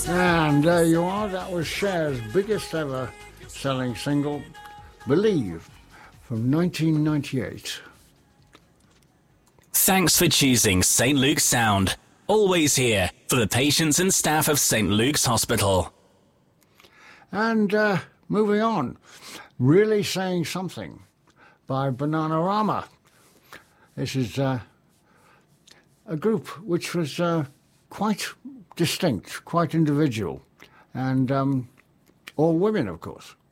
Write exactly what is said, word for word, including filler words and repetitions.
And there you are, that was Cher's biggest ever selling single, Believe, from nineteen ninety-eight. Thanks for choosing Saint Luke's Sound. Always here for the patients and staff of Saint Luke's Hospital. And uh, moving on, Really Saying Something by Bananarama. This is uh, a group which was uh, quite distinct, quite individual, and um, all women, of course.